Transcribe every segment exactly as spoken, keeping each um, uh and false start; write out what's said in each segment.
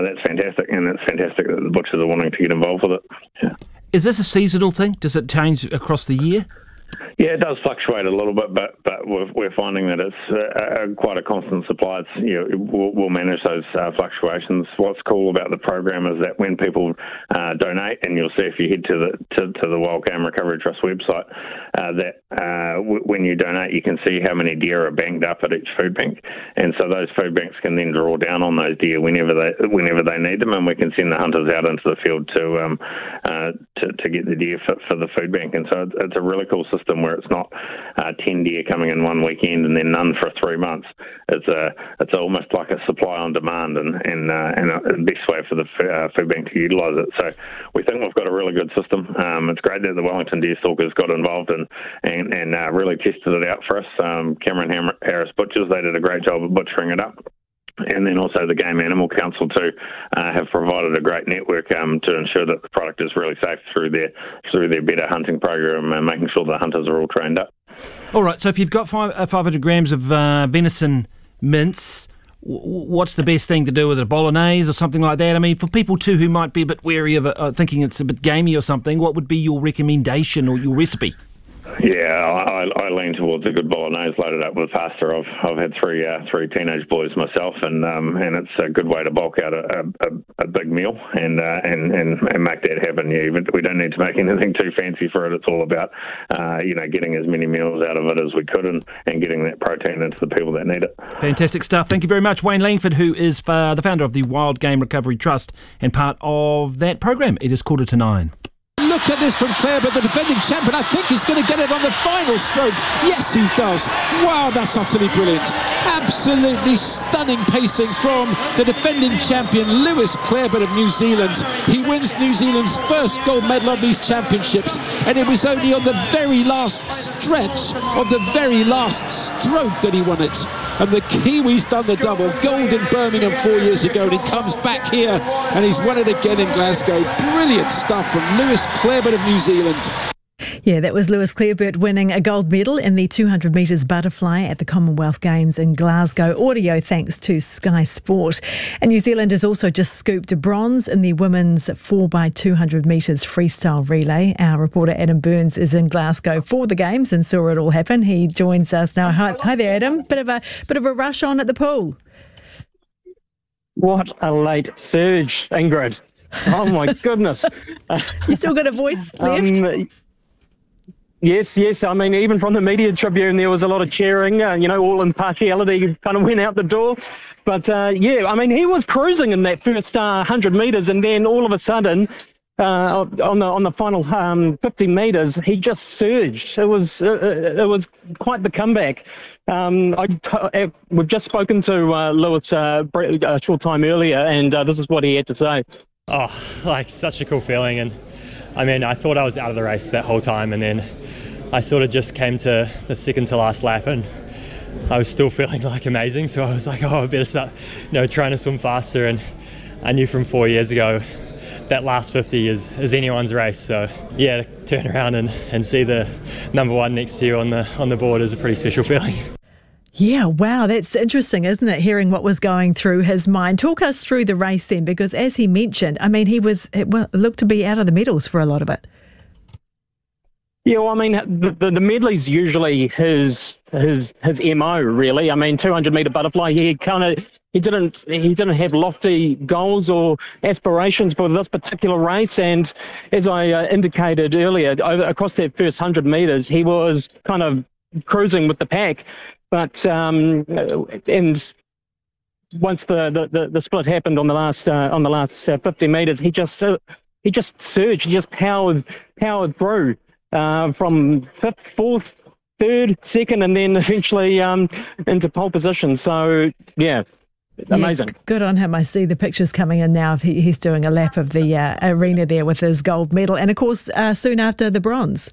uh, that's fantastic, and it's fantastic that the butchers are wanting to get involved with it. Yeah. Is this a seasonal thing? Does it change across the year? Yeah, it does fluctuate a little bit, but but we're, we're finding that it's uh, quite a constant supply. It's, you know, we'll, we'll manage those uh, fluctuations. What's cool about the program is that when people uh, donate, and you'll see if you head to the to, to the Wild Game Recovery Trust website, uh, that uh, w- when you donate, you can see how many deer are banked up at each food bank, and so those food banks can then draw down on those deer whenever they whenever they need them, and we can send the hunters out into the field to um, uh, to, to get the deer for, for the food bank, and so it's, it's a really cool system where it's not uh, ten deer coming in one weekend and then none for three months. It's a it's almost like a supply on demand, and and uh, and the best way for the uh, food bank to utilise it. So we think we've got a really good system. Um, it's great that the Wellington Deer Stalkers got involved and and and uh, really tested it out for us. Um, Cameron Ham- Harris Butchers, they did a great job of butchering it up. And then also the Game Animal Council too uh, have provided a great network um, to ensure that the product is really safe through their through their better hunting program and making sure the hunters are all trained up. All right, so if you've got five, uh, five hundred grams of uh, venison mince, w- what's the best thing to do with it? A bolognese or something like that? I mean, for people too who might be a bit wary of it, uh, thinking it's a bit gamey or something, what would be your recommendation or your recipe? Yeah, I, I lean towards a good bolognese loaded up with pasta. I've I've had three uh, three teenage boys myself, and um, and it's a good way to bulk out a, a, a big meal and uh, and, and and make that happen. Yeah, we don't need to make anything too fancy for it. It's all about uh, you know getting as many meals out of it as we could, and, and getting that protein into the people that need it. Fantastic stuff. Thank you very much, Wayne Langford, who is uh, the founder of the Wild Game Recovery Trust and part of that program. It is quarter to nine. Look at this from Clare, but the defending champion, I think he's going to get it on the final stroke. Yes, he does. Wow, that's utterly brilliant. Absolutely stunning pacing from the defending champion, Lewis Clareburt of New Zealand. He wins New Zealand's first gold medal of these championships, and it was only on the very last stretch of the very last stroke that he won it. And the Kiwi's done the double. Gold in Birmingham four years ago, and he comes back here, and he's won it again in Glasgow. Brilliant stuff from Lewis Clareburt of New Zealand. Yeah, that was Lewis Clareburt winning a gold medal in the two hundred metres butterfly at the Commonwealth Games in Glasgow. Audio thanks to Sky Sport. And New Zealand has also just scooped a bronze in the women's four by two hundred metres freestyle relay. Our reporter Adam Burns is in Glasgow for the Games and saw it all happen. He joins us now. Hi, hi there, Adam. Bit of a bit of a rush on at the pool. What a late surge, Ingrid. Oh, my goodness. You still got a voice left? Um, yes, yes. I mean, even from the media tribune, there was a lot of cheering. Uh, you know, all impartiality kind of went out the door. But, uh, yeah, I mean, he was cruising in that first uh, one hundred metres, and then all of a sudden, uh, on the on the final um, fifty metres, he just surged. It was uh, it was quite the comeback. Um, I t- we've just spoken to uh, Lewis uh, a short time earlier, and uh, this is what he had to say. Oh, like such a cool feeling. And I mean, I thought I was out of the race that whole time, and then I sort of just came to the second to last lap, and I was still feeling like amazing. So I was like, oh, I better start, you know, trying to swim faster. And I knew from four years ago that last fifty is, is anyone's race. So yeah, to turn around and, and see the number one next to you on the on the board is a pretty special feeling. Yeah, wow, that's interesting, isn't it, hearing what was going through his mind. Talk us through the race then, because as he mentioned, I mean, he was, it looked to be out of the medals for a lot of it. Yeah, well, I mean, the, the, the medley's usually his his his M O, really. I mean, two hundred metre butterfly, he kind of, he didn't he didn't have lofty goals or aspirations for this particular race. And as I uh, indicated earlier, over, across that first one hundred metres, he was kind of cruising with the pack. But um, and once the, the, the split happened on the last uh, on the last uh, fifty metres, he just uh, he just surged, he just powered powered through uh, from fifth, fourth, third, second, and then eventually um, into pole position. So yeah. Amazing. Yeah, good on him. I see the pictures coming in now. He, he's doing a lap of the uh, arena there with his gold medal, and of course uh, soon after the bronze.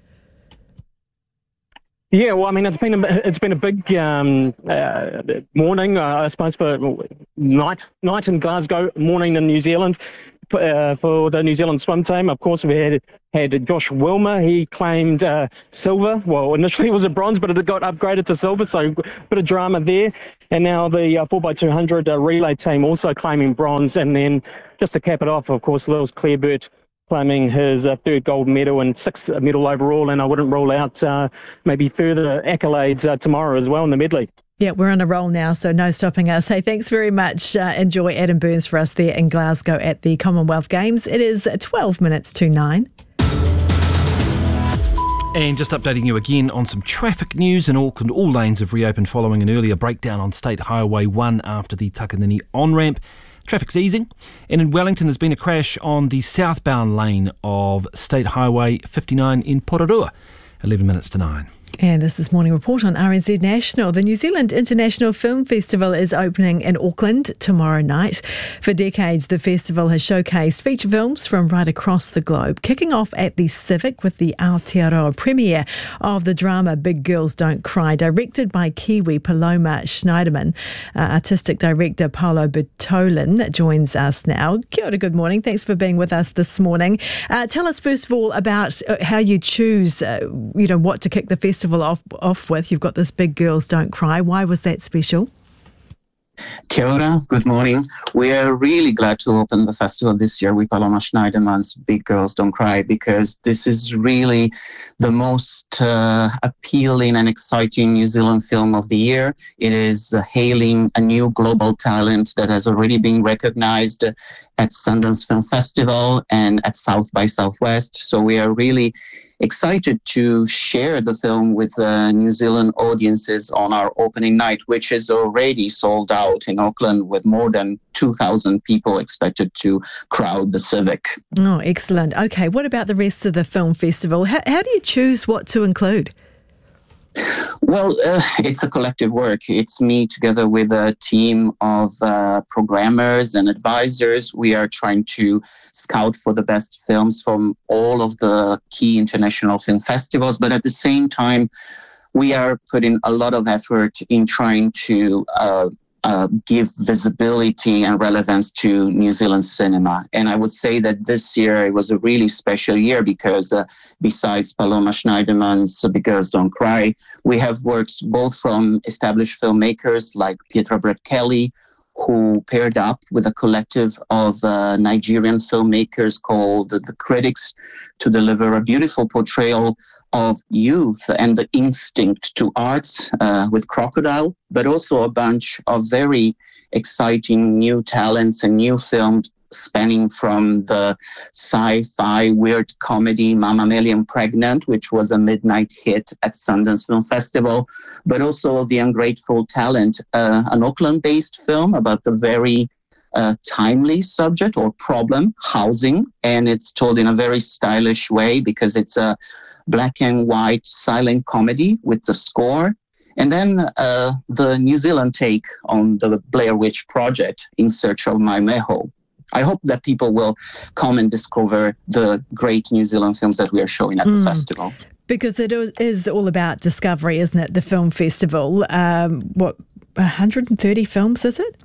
Yeah, well, I mean, it's been a, it's been a big um, uh, morning, uh, I suppose, for night night in Glasgow, morning in New Zealand. uh, for the New Zealand swim team. Of course, we had had Josh Wilmer. He claimed uh, silver. Well, initially it was a bronze, but it got upgraded to silver, so a bit of drama there. And now the uh, four by two hundred uh, relay team also claiming bronze. And then just to cap it off, of course, Lewis Clareburt claiming his uh, third gold medal and sixth medal overall. And I wouldn't rule out uh, maybe further accolades uh, tomorrow as well in the medley. Yeah, we're on a roll now, so no stopping us. Hey, thanks very much. Uh, enjoy Adam Burns for us there in Glasgow at the Commonwealth Games. It is twelve minutes to nine. And just updating you again on some traffic news in Auckland. All lanes have reopened following an earlier breakdown on State Highway one after the Takanini on-ramp. Traffic's easing. And in Wellington, there's been a crash on the southbound lane of State Highway fifty-nine in Pororua. eleven minutes to nine. And this is Morning Report on R N Z National. The New Zealand International Film Festival is opening in Auckland tomorrow night. For decades, the festival has showcased feature films from right across the globe, kicking off at the Civic with the Aotearoa premiere of the drama Big Girls Don't Cry, directed by Kiwi Paloma Schneiderman. Uh, artistic director Paolo Bertolin joins us now. Kia ora, good morning. Thanks for being with us this morning. Uh, tell us first of all about how you choose, uh, you know, what to kick the festival Off, off with. You've got this Big Girls Don't Cry. Why was that special? Kia ora, good morning. We are really glad to open the festival this year with Paloma Schneiderman's Big Girls Don't Cry, because this is really the most uh, appealing and exciting New Zealand film of the year. It is uh, hailing a new global talent that has already been recognized at Sundance Film Festival and at South by Southwest. So we are really excited to share the film with uh, New Zealand audiences on our opening night, which is already sold out in Auckland with more than two thousand people expected to crowd the Civic. Oh, excellent. Okay, what about the rest of the film festival? How, how do you choose what to include? Well, uh, it's a collective work. It's me together with a team of uh, programmers and advisors. We are trying to scout for the best films from all of the key international film festivals. But at the same time, we are putting a lot of effort in trying to uh, uh, give visibility and relevance to New Zealand cinema. And I would say that this year it was a really special year because uh, besides Paloma Schneiderman's Big Girls Don't Cry, we have works both from established filmmakers like Pietra Brett Kelly, who paired up with a collective of uh, Nigerian filmmakers called The Critics to deliver a beautiful portrayal of youth and the instinct to arts uh, with Crocodile, but also a bunch of very exciting new talents and new films spanning from the sci-fi weird comedy Mama Million Pregnant, which was a midnight hit at Sundance Film Festival, but also The Ungrateful Talent, uh, an Auckland-based film about the very uh, timely subject or problem, housing, and it's told in a very stylish way because it's a black and white silent comedy with the score. And then uh, the New Zealand take on the Blair Witch Project, In Search of My Meho. I hope that people will come and discover the great New Zealand films that we are showing at mm. the festival. Because it is all about discovery, isn't it, the film festival? Um, what, one hundred thirty films, is it?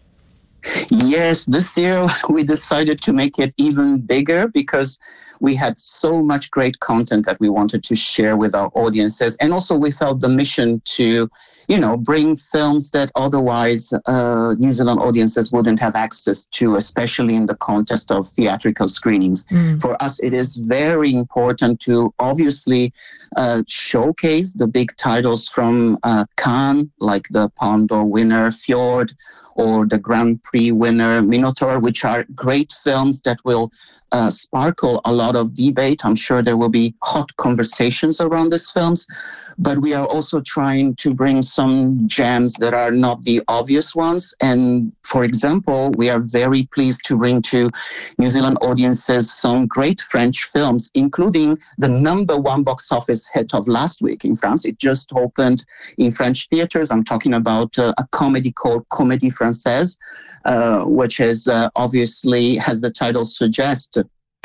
Yes, this year we decided to make it even bigger because we had so much great content that we wanted to share with our audiences. And also we felt the mission to, you know, bring films that otherwise uh, New Zealand audiences wouldn't have access to, especially in the context of theatrical screenings. Mm. For us, it is very important to obviously uh, showcase the big titles from uh, Cannes, like the Palme d'Or winner Fjord, or the Grand Prix winner Minotaur, which are great films that will uh, sparkle a lot of debate. I'm sure there will be hot conversations around these films, but we are also trying to bring some gems that are not the obvious ones. And for example, we are very pleased to bring to New Zealand audiences some great French films, including the number one box office hit of last week in France. It just opened in French theaters. I'm talking about uh, a comedy called Comédie Française, uh, which is uh, obviously, as the title suggests,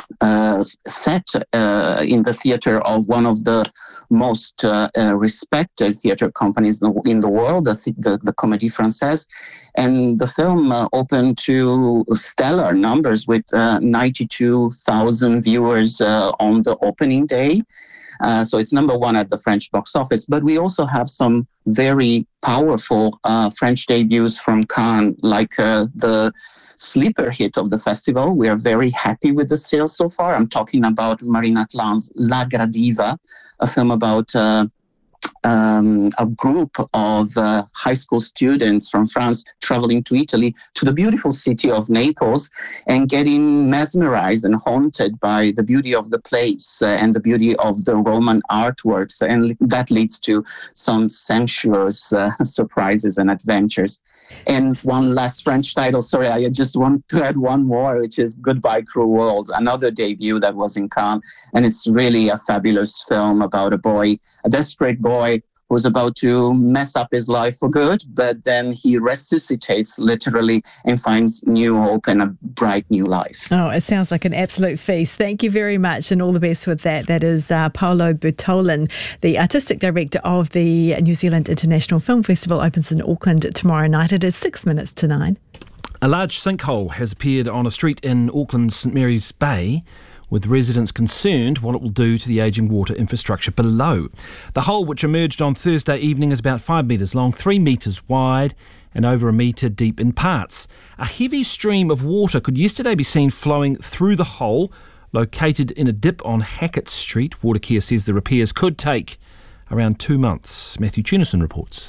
uh, set uh, in the theater of one of the most uh, uh, respected theater companies in the, in the world, the, the, the Comédie Française. And the film uh, opened to stellar numbers with uh, ninety-two thousand viewers uh, on the opening day. Uh, so it's number one at the French box office. But we also have some very powerful uh, French debuts from Cannes, like uh, the sleeper hit of the festival. We are very happy with the sales so far. I'm talking about Marine Atlan's La Gradiva, a film about uh, um, a group of uh, high school students from France traveling to Italy, to the beautiful city of Naples, and getting mesmerized and haunted by the beauty of the place uh, and the beauty of the Roman artworks. And that leads to some sensuous uh, surprises and adventures. And one last French title, sorry, I just want to add one more, which is Goodbye Cruel World, another debut that was in Cannes. And it's really a fabulous film about a boy, a desperate boy who's about to mess up his life for good, but then he resuscitates literally and finds new hope and a bright new life. Oh, it sounds like an absolute feast. Thank you very much and all the best with that. That is uh, Paolo Bertolin, the artistic director of the New Zealand International Film Festival, opens in Auckland tomorrow night. It is six minutes to nine. A large sinkhole has appeared on a street in Auckland's St Mary's Bay, with residents concerned what it will do to the ageing water infrastructure below. The hole, which emerged on Thursday evening, is about five metres long, three metres wide and over a metre deep in parts. A heavy stream of water could yesterday be seen flowing through the hole, located in a dip on Hackett Street. Watercare says the repairs could take around two months. Matthew Tunison reports.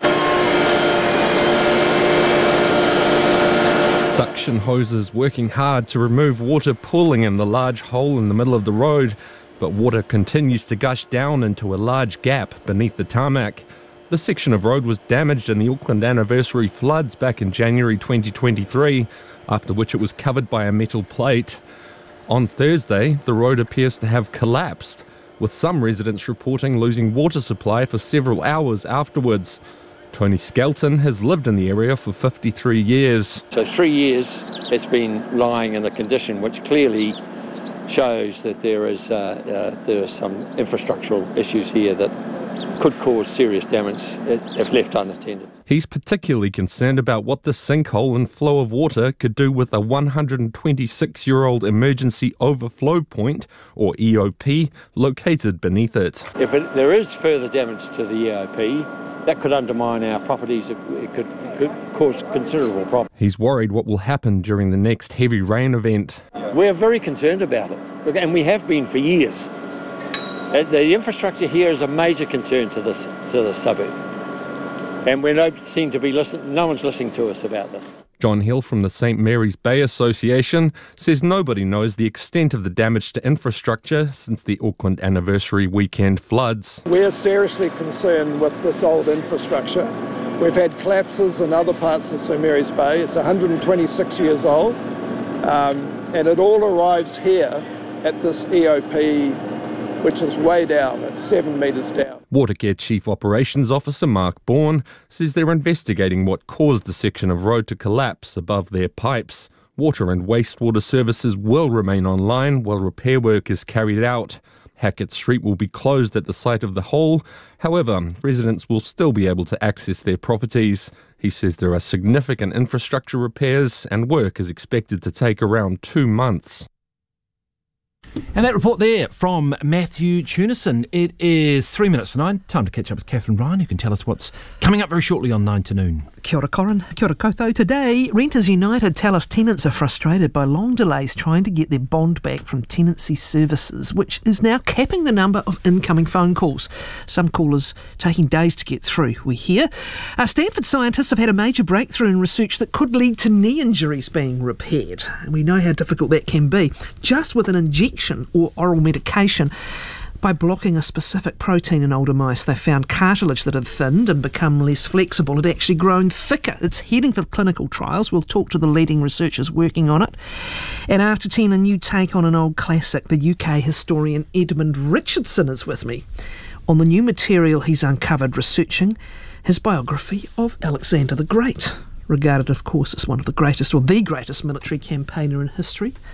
Suction hoses working hard to remove water pooling in the large hole in the middle of the road, but water continues to gush down into a large gap beneath the tarmac. The section of road was damaged in the Auckland anniversary floods back in January twenty twenty-three, after which it was covered by a metal plate. On Thursday, the road appears to have collapsed, with some residents reporting losing water supply for several hours afterwards. Tony Skelton has lived in the area for fifty-three years. So three years it's been lying in a condition which clearly shows that there is uh, uh, there are some infrastructural issues here that could cause serious damage if left unattended. He's particularly concerned about what the sinkhole and flow of water could do with a one hundred twenty-six-year-old emergency overflow point, or E O P, located beneath it. If it, there is further damage to the E O P, that could undermine our properties. It, it could, could cause considerable problems. He's worried what will happen during the next heavy rain event. We're very concerned about it, and we have been for years. The infrastructure here is a major concern to this to the suburb, and we don't seem to be listening. No one's listening to us about this. John Hill from the St Mary's Bay Association says nobody knows the extent of the damage to infrastructure since the Auckland anniversary weekend floods. We're seriously concerned with this old infrastructure. We've had collapses in other parts of St Mary's Bay. It's one hundred twenty-six years old, um, and it all arrives here at this E O P, which is way down. It's seven metres down. Watercare Chief Operations Officer Mark Bourne says they're investigating what caused the section of road to collapse above their pipes. Water and wastewater services will remain online while repair work is carried out. Hackett Street will be closed at the site of the hole. However, residents will still be able to access their properties. He says there are significant infrastructure repairs and work is expected to take around two months. And that report there from Matthew Tunison. It is three minutes to nine. Time to catch up with Catherine Ryan, who can tell us what's coming up very shortly on nine to noon. Kia ora, Corin. Kia ora koutou. Today, Renters United tell us tenants are frustrated by long delays trying to get their bond back from tenancy services, which is now capping the number of incoming phone calls. Some callers taking days to get through, we hear. Uh, Stanford scientists have had a major breakthrough in research that could lead to knee injuries being repaired. And we know how difficult that can be, just with an injection or oral medication. By blocking a specific protein in older mice, they found cartilage that had thinned and become less flexible had actually grown thicker. It's heading for clinical trials. We'll talk to the leading researchers working on it. And after ten, a new take on an old classic. The U K historian Edmund Richardson is with me on the new material he's uncovered researching his biography of Alexander the Great, regarded, of course, as one of the greatest or the greatest military campaigner in history.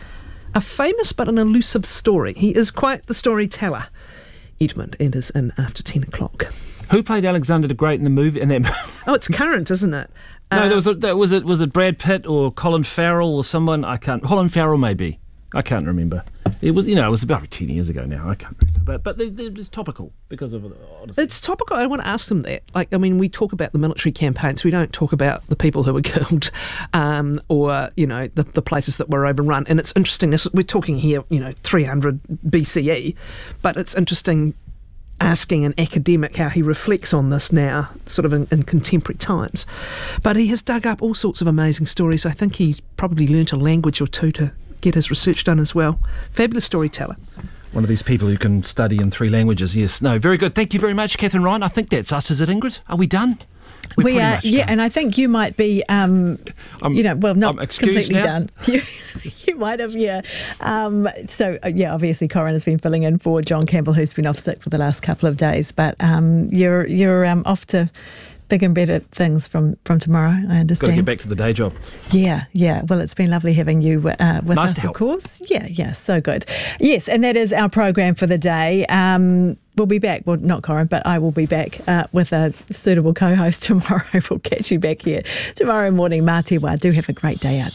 A famous but an elusive story. He is quite the storyteller. Edmund enters in after ten o'clock. Who played Alexander the Great in the movie? In that oh, it's current, isn't it? No, uh, there was a, there was it was it Brad Pitt or Colin Farrell or someone? I can't. Colin Farrell maybe. I can't remember. It was, you know, it was about ten years ago now. I can't remember. But but they, they, it's topical because of Odyssey. It's topical. I want to ask them that. Like, I mean, we talk about the military campaigns. We don't talk about the people who were killed, um, or you know, the the places that were overrun. And it's interesting. This, we're talking here, you know, three hundred B C E, but it's interesting asking an academic how he reflects on this now, sort of in, in contemporary times. But he has dug up all sorts of amazing stories. I think he probably learnt a language or two to get his research done as well. Fabulous storyteller. One of these people who can study in three languages. Yes. No, very good. Thank you very much, Catherine Ryan. I think that's us, is it, Ingrid? Are we done? We're we are, yeah, done. And I think you might be, um, you know, well, not completely now. done. You, you might have, yeah. Um, so, uh, yeah, obviously, Corin has been filling in for John Campbell, who's been off sick for the last couple of days. But um, you're you're um, off to big and better things from, from tomorrow, I understand. Got to get back to the day job. Yeah, yeah. Well, it's been lovely having you uh, with nice us, to of course. Yeah, yeah, so good. Yes, and that is our program for the day. Um, we'll be back, well, not Corin, but I will be back uh, with a suitable co-host tomorrow. We'll catch you back here tomorrow morning. Mā te wā. Do have a great day out there.